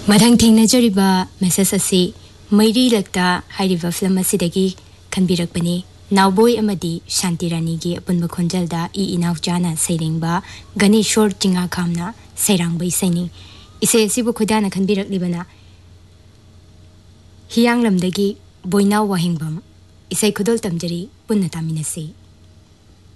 मधंग थेंगनजरिबा message असी Mary लक्ता हाइरिबा film असिदगी खनबिरकपनी नावबोय अमदी शांति रानी की अपुनब खोंजलदा ई इनावचाना सैरिंगबा गणेशोर चिंगा खामना सैरांगबई सैनी इसे सिबु खुदाना खनबिरकलिबना हियांगलमदगी बोइनाव वाहिंगबम इसे खुदोल तमजरी पुन्ना तामिनसी।